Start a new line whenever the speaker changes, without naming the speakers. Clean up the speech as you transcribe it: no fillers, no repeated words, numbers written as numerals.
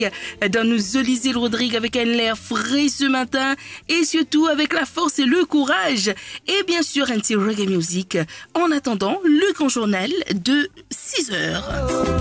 dans nos Olysée Rodrigue avec un air frais ce matin et surtout avec la force et le courage. Et bien sûr, un petit reggae music en attendant le grand journal de 6 heures.